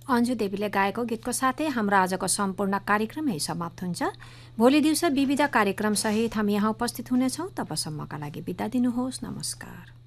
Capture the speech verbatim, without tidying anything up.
अन्जु देवीले गाएको गीतको साथै हाम्रो आजको सम्पूर्ण कार्यक्रम यही समाप्त हुन्छ। भोलि दिउँसो विविध कार्यक्रमसहित हामी यहाँ उपस्थित हुनेछौँ। तबसम्मका लागि बिदा दिनुहोस्। नमस्कार।